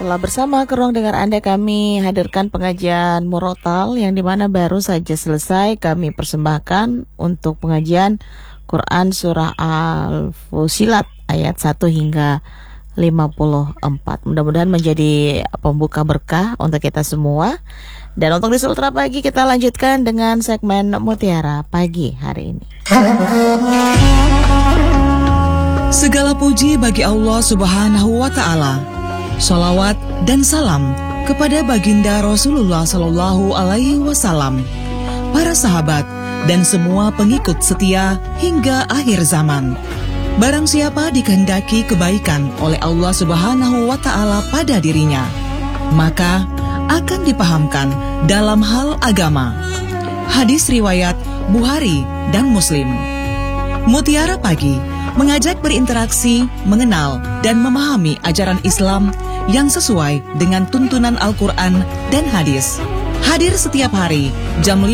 telah bersama ke ruang dengar Anda. Kami hadirkan pengajian Murotal yang dimana baru saja selesai kami persembahkan untuk pengajian Quran Surah Al-Fusilat ayat 1 hingga 54. Mudah-mudahan menjadi pembuka berkah untuk kita semua. Dan untuk di Sultra Pagi kita lanjutkan dengan segmen Mutiara Pagi hari ini. Segala puji bagi Allah Subhanahu wa Ta'ala. Sholawat dan salam kepada baginda Rasulullah Sallallahu Alaihi Wasallam, para sahabat dan semua pengikut setia hingga akhir zaman. Barang siapa dikehendaki kebaikan oleh Allah Subhanahu wa Ta'ala pada dirinya, maka akan dipahamkan dalam hal agama. Hadis riwayat Bukhari dan Muslim. Mutiara Pagi mengajak berinteraksi, mengenal dan memahami ajaran Islam yang sesuai dengan tuntunan Al-Quran dan hadis. Hadir setiap hari jam